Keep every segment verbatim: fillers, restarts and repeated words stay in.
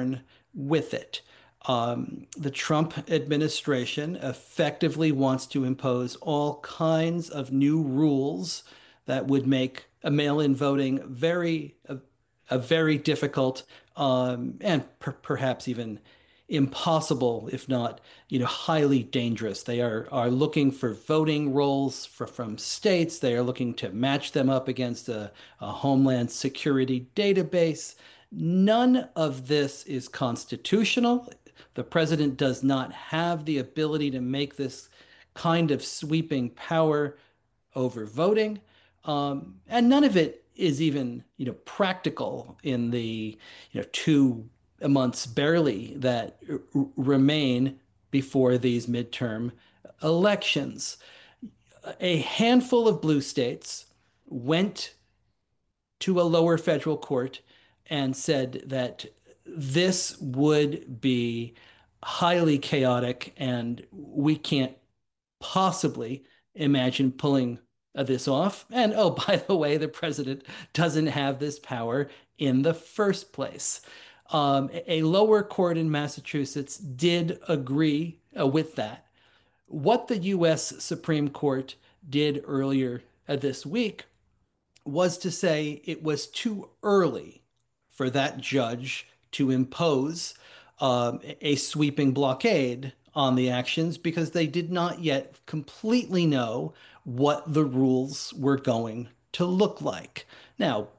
concern with it. Um, the Trump administration effectively wants to impose all kinds of new rules that would make a mail-in voting very, a, a very difficult um, and per perhaps even impossible, if not, you know, highly dangerous. They are are looking for voting rolls for, from states. They are looking to match them up against a, a Homeland Security database. None of this is constitutional. The president does not have the ability to make this kind of sweeping power over voting. Um, and none of it is even, you know, practical in the, you know, two months barely that r- remain before these midterm elections. A handful of blue states went to a lower federal court and said that this would be highly chaotic and we can't possibly imagine pulling uh, this off. And oh, by the way, the president doesn't have this power in the first place. Um, a lower court in Massachusetts did agree uh, with that. What the U S Supreme Court did earlier uh, this week was to say it was too early for that judge to impose um, a sweeping blockade on the actions because they did not yet completely know what the rules were going to look like. Now,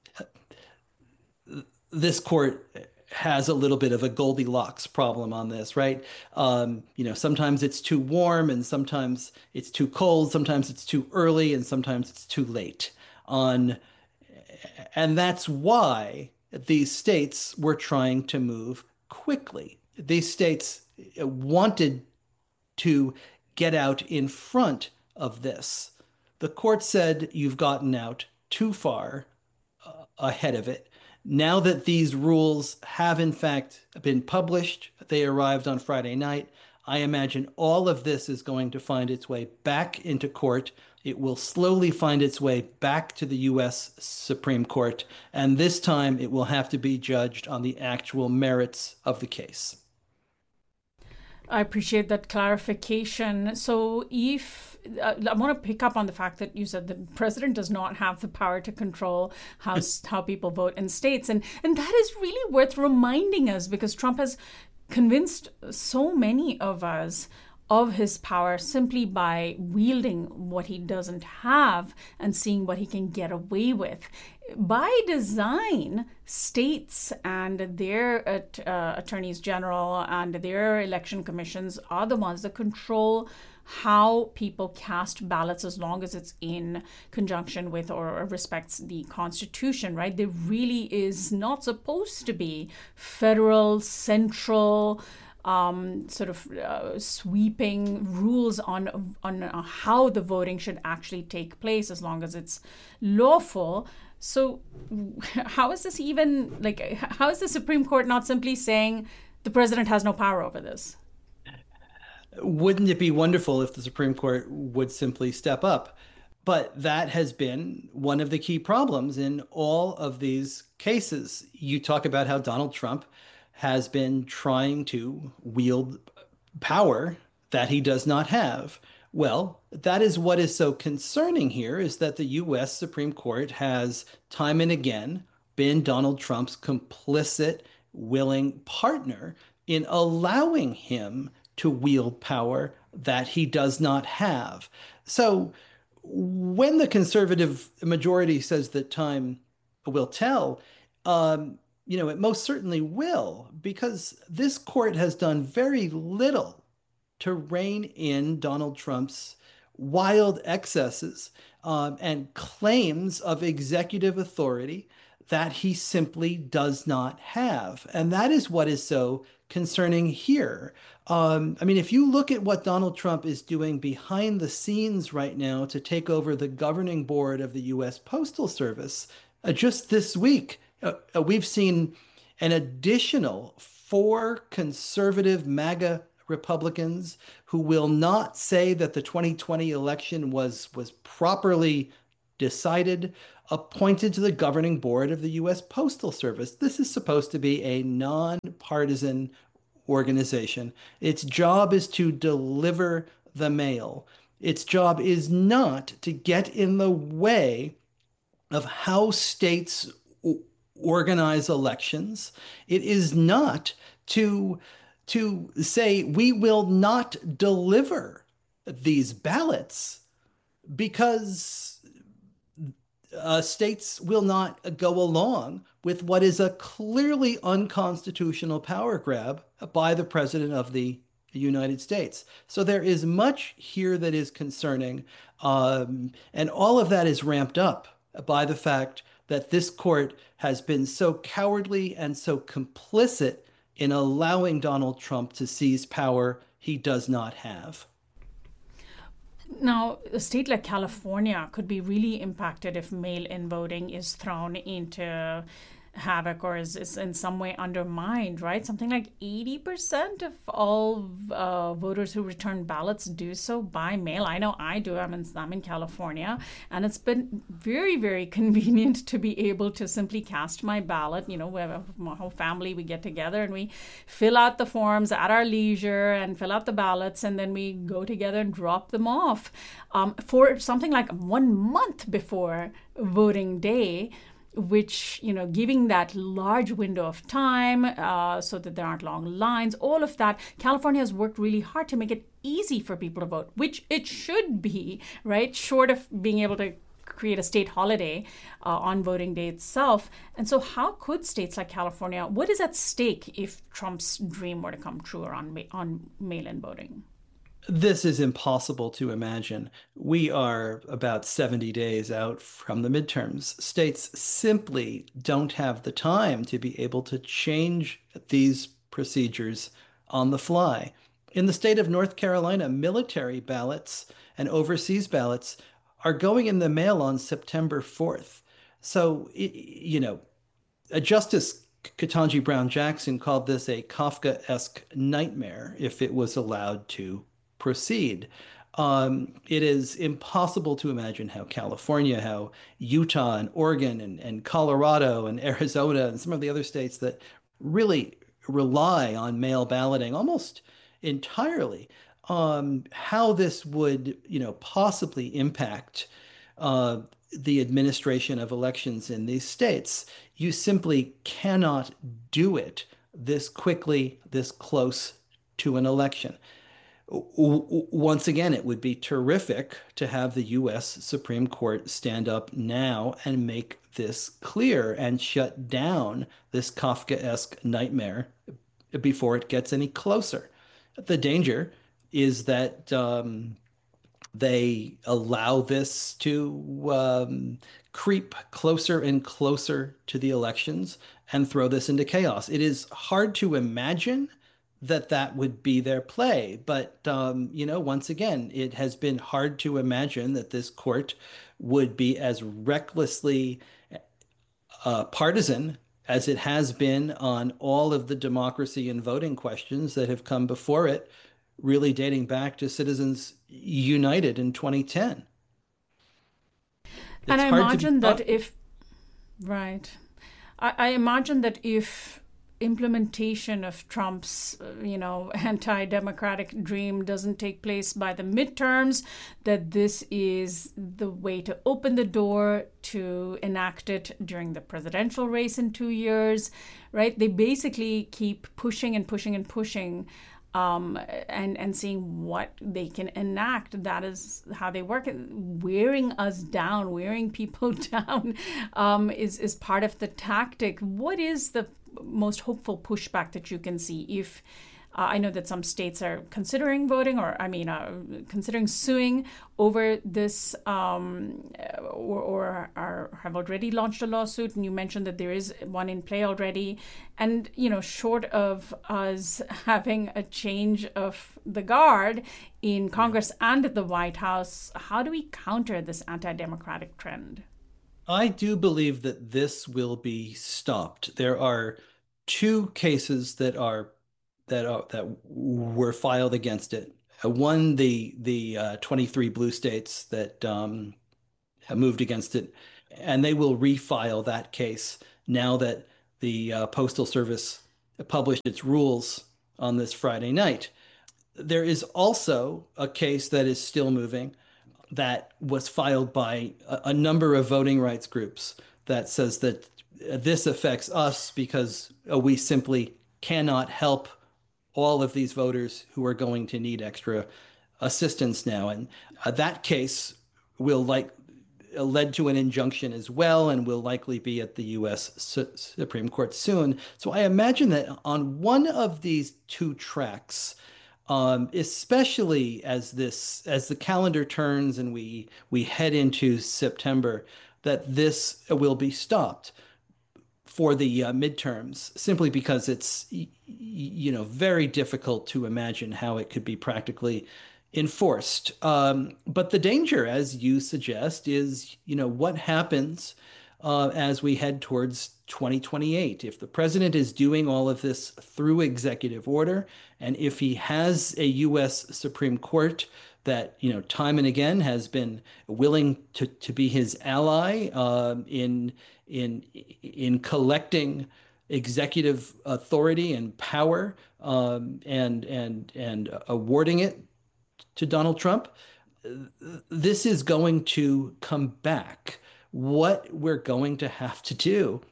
this court has a little bit of a Goldilocks problem on this, right? Um, you know, sometimes it's too warm and sometimes it's too cold, sometimes it's too early and sometimes it's too late on and that's why these states were trying to move quickly. These states wanted to get out in front of this. The court said you've gotten out too far uh, ahead of it. Now that these rules have in fact been published, they arrived on Friday night. I imagine all of this is going to find its way back into court. It will slowly find its way back to the U S Supreme Court, and this time it will have to be judged on the actual merits of the case. I appreciate that clarification. So, if uh, I want to pick up on the fact that you said the president does not have the power to control how how people vote in states, and and that is really worth reminding us because Trump has convinced so many of us of his power simply by wielding what he doesn't have and seeing what he can get away with. By design, states and their uh, attorneys general and their election commissions are the ones that control how people cast ballots as long as it's in conjunction with or respects the Constitution, right? There really is not supposed to be federal, central, um, sort of uh, sweeping rules on on uh, how the voting should actually take place as long as it's lawful. So how is this even, like, how is the Supreme Court not simply saying the president has no power over this? Wouldn't it be wonderful if the Supreme Court would simply step up? But that has been one of the key problems in all of these cases. You talk about how Donald Trump has been trying to wield power that he does not have. Well, that is what is so concerning here is that the U S Supreme Court has time and again been Donald Trump's complicit, willing partner in allowing him to wield power that he does not have. So when the conservative majority says that time will tell, um, you know, it most certainly will, because this court has done very little to rein in Donald Trump's wild excesses um, and claims of executive authority that he simply does not have. And that is what is so concerning here. Um, I mean, if you look at what Donald Trump is doing behind the scenes right now to take over the governing board of the U S Postal Service, uh, just this week, uh, uh, we've seen an additional four conservative MAGA Republicans who will not say that the twenty twenty election was was properly decided, appointed to the governing board of the U S. Postal Service. This is supposed to be a nonpartisan organization. Its job is to deliver the mail. Its job is not to get in the way of how states organize elections. It is not to to say we will not deliver these ballots because uh, states will not go along with what is a clearly unconstitutional power grab by the President of the United States. So there is much here that is concerning, um, and all of that is ramped up by the fact that this court has been so cowardly and so complicit in allowing Donald Trump to seize power he does not have. Now, a state like California could be really impacted if mail in voting is thrown into havoc or is, is in some way undermined, right? Something like eighty percent of all uh, voters who return ballots do so by mail. I know I do. I'm in, I'm in California, and it's been very, very convenient to be able to simply cast my ballot. You know, we have my whole family, we get together and we fill out the forms at our leisure and fill out the ballots, and then we go together and drop them off. Um, for something like one month before voting day, which, you know, giving that large window of time uh, so that there aren't long lines, all of that. California has worked really hard to make it easy for people to vote, which it should be, right? Short of being able to create a state holiday uh, on voting day itself. And so how could states like California, what is at stake if Trump's dream were to come true on, ma- on mail-in voting? This is impossible to imagine. We are about seventy days out from the midterms. States simply don't have the time to be able to change these procedures on the fly. In the state of North Carolina, military ballots and overseas ballots are going in the mail on September fourth. So, you know, Justice Ketanji Brown Jackson called this a Kafkaesque nightmare if it was allowed to proceed. Um, it is impossible to imagine how California, how Utah and Oregon and, and Colorado and Arizona and some of the other states that really rely on mail balloting almost entirely, um, how this would, you know, possibly impact uh, the administration of elections in these states. You simply cannot do it this quickly, this close to an election. Once again, it would be terrific to have the U S. Supreme Court stand up now and make this clear and shut down this Kafkaesque nightmare before it gets any closer. The danger is that um, they allow this to um, creep closer and closer to the elections and throw this into chaos. It is hard to imagine that that would be their play. But, um, you know, once again, it has been hard to imagine that this court would be as recklessly uh, partisan as it has been on all of the democracy and voting questions that have come before it, really dating back to Citizens United in twenty ten. And It's I hard to be. imagine that if, right, I, I imagine that if implementation of Trump's, uh, you know, anti-democratic dream doesn't take place by the midterms, that this is the way to open the door to enact it during the presidential race in two years, right? They basically keep pushing and pushing and pushing um, and, and seeing what they can enact. That is how they work. Wearing us down, wearing people down um, is, is part of the tactic. What is the most hopeful pushback that you can see if uh, I know that some states are considering voting or I mean uh, considering suing over this um, or, or are, have already launched a lawsuit, and you mentioned that there is one in play already, and you know, short of us having a change of the guard in Congress and the White House, how do we counter this anti-democratic trend? I do believe that this will be stopped. There are two cases that are that are that were filed against it. Uh, One, the the uh, twenty-three blue states that um, moved against it, and they will refile that case now that the uh, Postal Service published its rules on this Friday night. There is also a case that is still moving that was filed by a, a number of voting rights groups that says that this affects us because uh, we simply cannot help all of these voters who are going to need extra assistance now. And uh, that case will like uh, led to an injunction as well and will likely be at the U S Su Supreme Court soon. So I imagine that on one of these two tracks, um, especially as this as the calendar turns and we we head into September, that this will be stopped for the uh, midterms, simply because it's you know very difficult to imagine how it could be practically enforced. Um, but the danger, as you suggest, is you know what happens uh, as we head towards twenty twenty-eight. If the president is doing all of this through executive order, and if he has a U S Supreme Court that you know time and again has been willing to to be his ally um, in in in collecting executive authority and power um, and and and awarding it to Donald Trump, this is going to come back. What we're going to have to do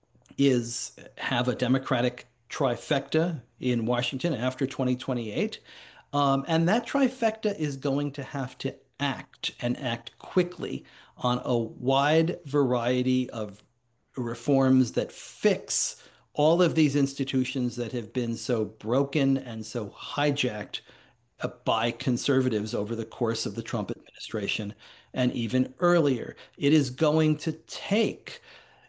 is have a Democratic trifecta in Washington after twenty twenty-eight. Um, and that trifecta is going to have to act and act quickly on a wide variety of reforms that fix all of these institutions that have been so broken and so hijacked uh, by conservatives over the course of the Trump administration and even earlier. It is going to take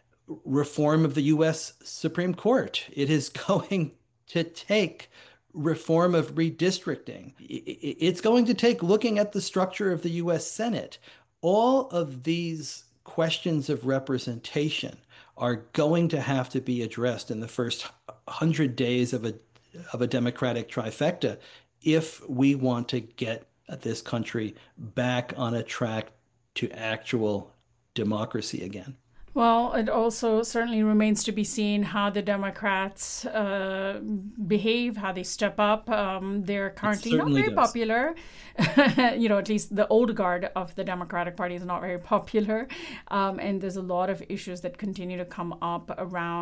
reform of the U S Supreme Court. It is going to take reform of redistricting. It's going to take looking at the structure of the U S Senate. All of these questions of representation are going to have to be addressed in the first hundred days of a of a Democratic trifecta if we want to get this country back on a track to actual democracy again. Well, it also certainly remains to be seen how the Democrats uh, behave, how they step up. Um, they're currently not very does. popular. You know, at least the old guard of the Democratic Party is not very popular. Um, and there's a lot of issues that continue to come up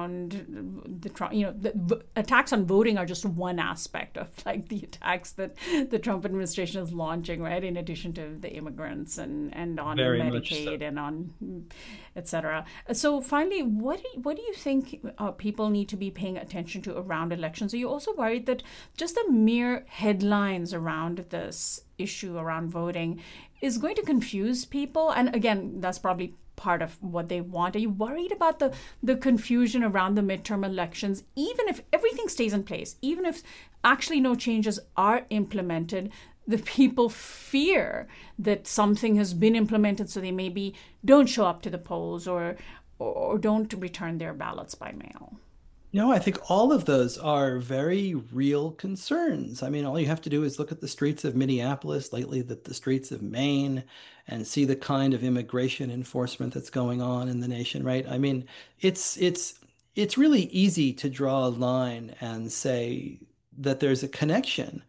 around the Trump, you know, the v- attacks on voting are just one aspect of like the attacks that the Trump administration is launching, right? In addition to the immigrants and, and on Very much Medicaid so. and on et cetera. So finally, what do you, what do you think uh, people need to be paying attention to around elections? Are you also worried that just the mere headlines around this issue around voting is going to confuse people? And again, that's probably part of what they want. Are you worried about the, the confusion around the midterm elections, even if everything stays in place, even if actually no changes are implemented? The people fear that something has been implemented, so they maybe don't show up to the polls or or don't return their ballots by mail. No, I think all of those are very real concerns. I mean, all you have to do is look at the streets of Minneapolis, lately the, the streets of Maine, and see the kind of immigration enforcement that's going on in the nation, right? I mean, it's it's it's really easy to draw a line and say that there's a connection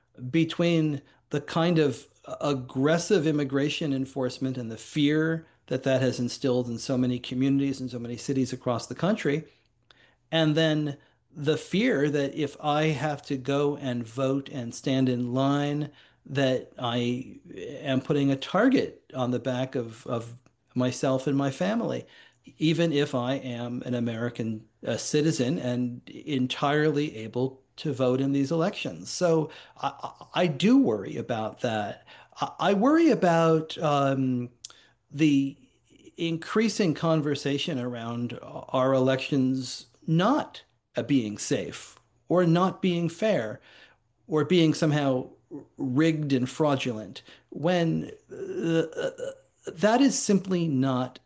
between the kind of aggressive immigration enforcement and the fear that that has instilled in so many communities and so many cities across the country, and then the fear that if I have to go and vote and stand in line, that I am putting a target on the back of, of myself and my family, even if I am an American uh, citizen and entirely able to vote in these elections. So I, I do worry about that. I, I worry about um, the increasing conversation around our elections not being safe or not being fair or being somehow rigged and fraudulent when uh, that is simply not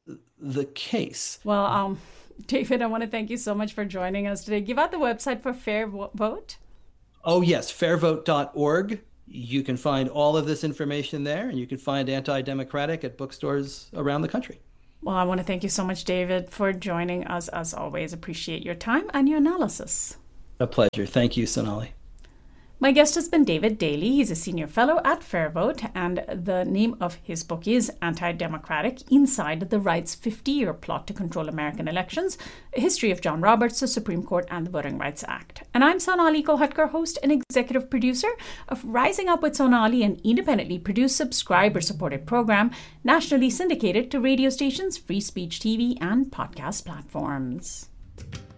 the case. Well, um, David, I want to thank you so much for joining us today. Give out the website for Fair Vote. Oh, yes, fair vote dot org. You can find all of this information there, and you can find Anti-Democratic at bookstores around the country. Well, I want to thank you so much, David, for joining us as always. Appreciate your time and your analysis. A pleasure. Thank you, Sonali. My guest has been David Daley. He's a senior fellow at FairVote, and the name of his book is Anti-Democratic: Inside the Right's fifty-year Plot to Control American Elections, A History of John Roberts, the Supreme Court, and the Voting Rights Act. And I'm Sonali Kolhatkar, host and executive producer of Rising Up with Sonali, an independently produced, subscriber-supported program, nationally syndicated to radio stations, free speech T V, and podcast platforms.